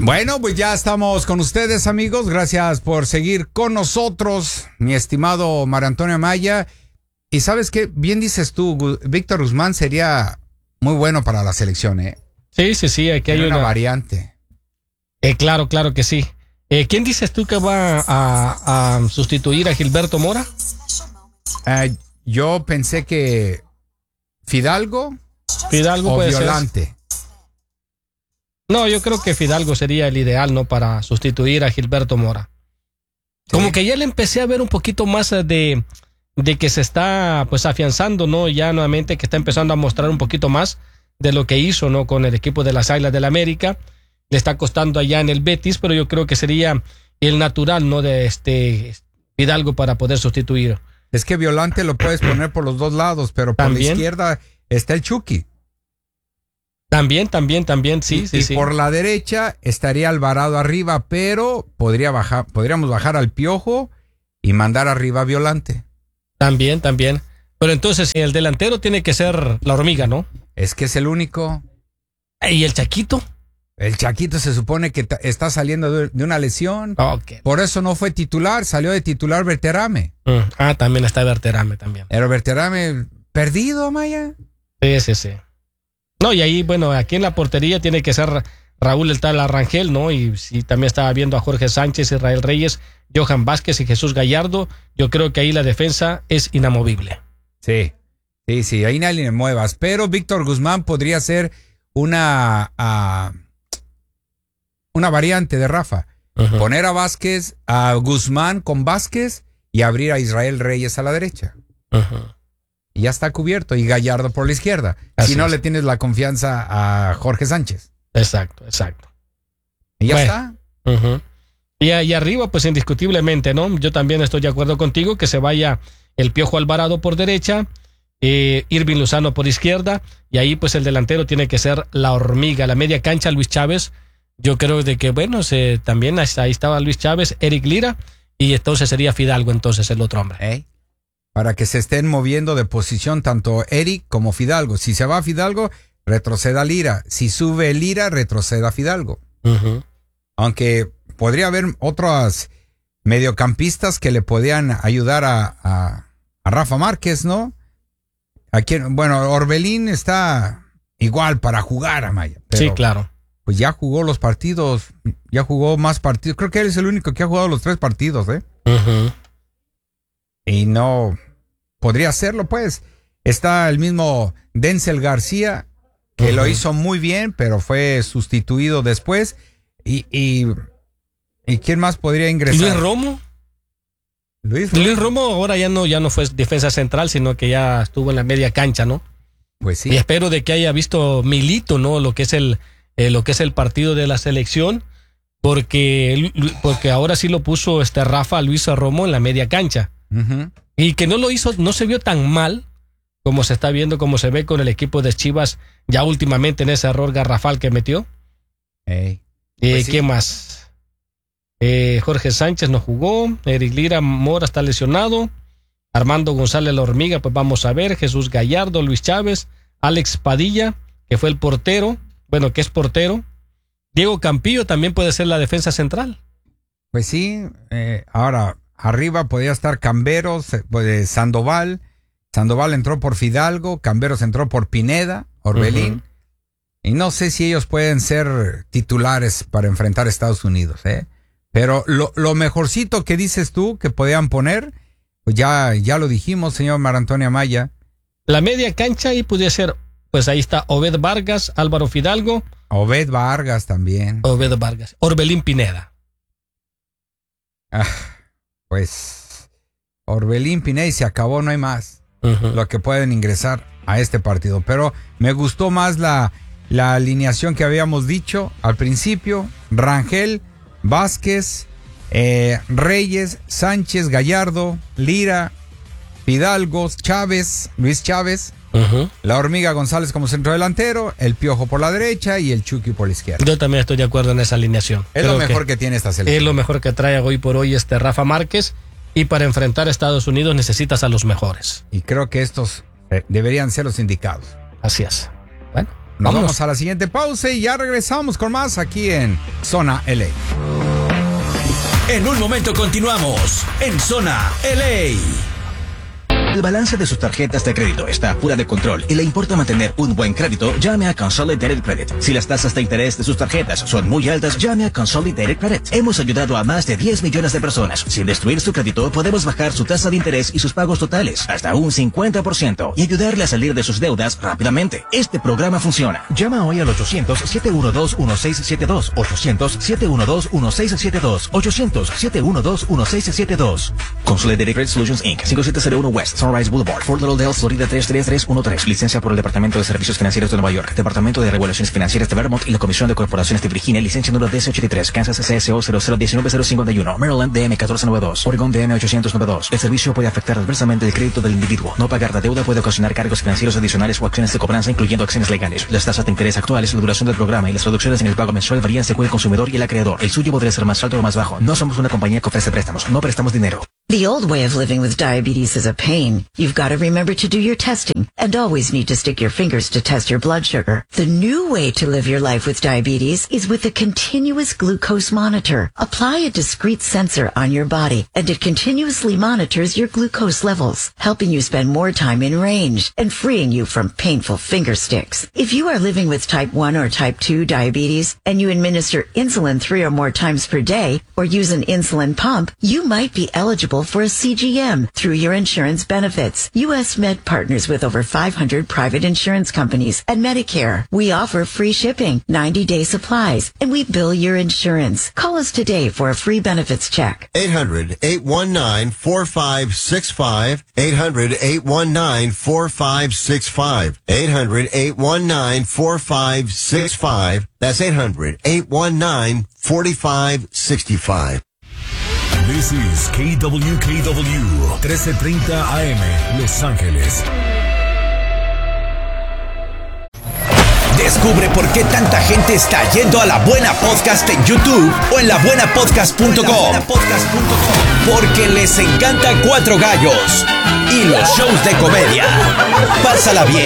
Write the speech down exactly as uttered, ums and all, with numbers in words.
Bueno, pues ya estamos con ustedes, amigos. Gracias por seguir con nosotros, mi estimado Mario Antonio Amaya. Y sabes qué, bien dices tú, Víctor Guzmán sería muy bueno para la selección, ¿eh? Sí, sí, sí, aquí hay una, una variante. Eh, claro, claro que sí. Eh, ¿Quién dices tú que va a, a sustituir a Gilberto Mora? Uh, yo pensé que Fidalgo, Fidalgo o puede Violante. Ser. No, yo creo que Fidalgo sería el ideal, ¿no? Para sustituir a Gilberto Mora. Sí. Como que ya le empecé a ver un poquito más de, de que se está pues afianzando, ¿no? Ya nuevamente que está empezando a mostrar un poquito más de lo que hizo, ¿no? Con el equipo de las Águilas del América. Le está costando allá en el Betis, pero yo creo que sería el natural, ¿no? De este Fidalgo para poder sustituir. Es que Violante lo puedes poner por los dos lados, pero por ¿También? la izquierda está el Chucky. También, también, también, sí, y, sí, y sí. por la derecha estaría Alvarado arriba, pero podría bajar, podríamos bajar al Piojo y mandar arriba a Violante. También, también. Pero entonces el delantero tiene que ser la Hormiga, ¿no? Es que es el único. ¿Y el Chaquito? El Chaquito se supone que está saliendo de, de una lesión. Okay. Por eso no fue titular, salió de titular Berterame. Mm. Ah, también está Berterame también. Pero Berterame perdido, Maya. Sí, sí, sí. No, y ahí, bueno, aquí en la portería tiene que ser Raúl el tal Arrangel, ¿no? Y si también estaba viendo a Jorge Sánchez, Israel Reyes, Johan Vázquez y Jesús Gallardo, yo creo que ahí la defensa es inamovible. Sí, sí, sí, ahí nadie le muevas. Pero Víctor Guzmán podría ser una, uh, una variante de Rafa. Uh-huh. Poner a Vázquez, a Guzmán con Vázquez y abrir a Israel Reyes a la derecha. Ajá. Y ya está cubierto. Y Gallardo por la izquierda. Así si no es. Le tienes la confianza a Jorge Sánchez. Exacto, exacto. Y ya bueno, está. Uh-huh. Y ahí arriba, pues indiscutiblemente, ¿no? Yo también estoy de acuerdo contigo que se vaya el Piojo Alvarado por derecha, eh, Irving Lozano por izquierda, y ahí pues el delantero tiene que ser la Hormiga. La media cancha, Luis Chávez. Yo creo de que, bueno, se, también ahí estaba Luis Chávez, Eric Lira, y entonces sería Fidalgo entonces el otro hombre. ¿Eh? Para que se estén moviendo de posición tanto Eric como Fidalgo. Si se va Fidalgo, retroceda Lira. Si sube Lira, retroceda Fidalgo. Uh-huh. Aunque podría haber otros mediocampistas que le podían ayudar a, a, a Rafa Márquez, ¿no? Aquí, bueno, Orbelín está igual para jugar, Amaya. Pero, sí, claro. Pues ya jugó los partidos, ya jugó más partidos. Creo que él es el único que ha jugado los tres partidos, ¿eh? Uh-huh. Y no podría hacerlo, pues. Está el mismo Denzel García, que uh-huh. lo hizo muy bien, pero fue sustituido después. Y, y, ¿y quién más podría ingresar? Luis Romo. Luis Romo. Luis Romo ahora ya no, ya no fue defensa central, sino que ya estuvo en la media cancha, ¿no? Pues sí. Y espero de que haya visto Milito, ¿no? Lo que es el, eh, lo que es el partido de la selección, porque, porque ahora sí lo puso este Rafa a Luis Romo en la media cancha. Uh-huh. Y que no lo hizo, no se vio tan mal como se está viendo, como se ve con el equipo de Chivas ya últimamente en ese error garrafal que metió. Hey. Eh, Pues sí. ¿Qué más? Eh, Jorge Sánchez no jugó, Eric Lira Mora está lesionado, Armando González La Hormiga, pues vamos a ver, Jesús Gallardo, Luis Chávez, Alex Padilla, que fue el portero, bueno, que es portero, Diego Campillo también puede ser la defensa central. Pues sí, eh, ahora arriba podría estar Camberos, pues, Sandoval, Sandoval entró por Fidalgo, Camberos entró por Pineda, Orbelín, uh-huh. y no sé si ellos pueden ser titulares para enfrentar a Estados Unidos, ¿eh? Pero lo, lo mejorcito que dices tú que podían poner, pues ya, ya lo dijimos, señor Mario Antonio Amaya. La media cancha ahí podría ser, pues ahí está Obed Vargas, Álvaro Fidalgo. Obed Vargas también. Obed Vargas, Orbelín Pineda. Ah, pues Orbelín Pineda y se acabó, no hay más. Uh-huh. Lo que pueden ingresar a este partido. Pero me gustó más la, la alineación que habíamos dicho al principio. Rangel, Vázquez, eh, Reyes, Sánchez, Gallardo, Lira, Fidalgo, Chávez, Luis Chávez, uh-huh. La Hormiga González como centrodelantero, el Piojo por la derecha y el Chucky por la izquierda. Yo también estoy de acuerdo en esa alineación. Es Creo lo mejor que, que tiene esta selección. Es lo mejor que trae hoy por hoy este Rafa Márquez, y para enfrentar a Estados Unidos necesitas a los mejores. Y creo que estos eh, deberían ser los indicados. Así es. Bueno. Nos vamos a la siguiente pausa y ya regresamos con más aquí en Zona L A. En un momento continuamos en Zona L A. El balance de sus tarjetas de crédito está fuera de control y le importa mantener un buen crédito, llame a Consolidated Credit. Si las tasas de interés de sus tarjetas son muy altas, llame a Consolidated Credit. Hemos ayudado a más de diez millones de personas. Sin destruir su crédito, podemos bajar su tasa de interés y sus pagos totales hasta un cincuenta por ciento y ayudarle a salir de sus deudas rápidamente. Este programa funciona. Llama hoy al ochocientos, siete uno dos, uno seis siete dos, ochocientos, siete uno dos, uno seis siete dos, ochocientos, siete uno dos, uno seis siete dos. Consolidated Credit Solutions incorporated. cinco siete cero uno West Sunrise Boulevard, Fort Lauderdale, Florida tres tres tres uno tres. Licencia por el Departamento de Servicios Financieros de Nueva York, Departamento de Regulaciones Financieras de Vermont y la Comisión de Corporaciones de Virginia. Licencia número D C ochenta y tres, Kansas C S O cero cero uno nueve cero cincuenta y uno, Maryland D M catorce noventa y dos, Oregon D M ochocientos noventa y dos. El servicio puede afectar adversamente el crédito del individuo. No pagar la deuda puede ocasionar cargos financieros adicionales o acciones de cobranza, incluyendo acciones legales. Las tasas de interés actuales, la duración del programa y las reducciones en el pago mensual varían según el consumidor y el acreedor. El suyo podría ser más alto o más bajo. No somos una compañía que ofrece préstamos. No prestamos dinero. The old way of living with diabetes is a pain. You've got to remember to do your testing and always need to stick your fingers to test your blood sugar. The new way to live your life with diabetes is with a continuous glucose monitor. Apply a discrete sensor on your body and it continuously monitors your glucose levels, helping you spend more time in range and freeing you from painful finger sticks. If you are living with type one or type two diabetes and you administer insulin three or more times per day or use an insulin pump, you might be eligible for a C G M through your insurance benefits. U S Med partners with over five hundred private insurance companies and Medicare. We offer free shipping, ninety day supplies, and we bill your insurance. Call us today for a free benefits check. eight hundred, eight one nine, four five six five. eight hundred, eight one nine, four five six five. eight hundred, eight one nine, four five six five. That's eight hundred, eight one nine, four five six five. This is K W K W trece treinta A M Los Ángeles. Descubre por qué tanta gente está yendo a La Buena Podcast en YouTube o en la buena podcast punto com. Porque les encanta Cuatro Gallos y los shows de comedia. Pásala bien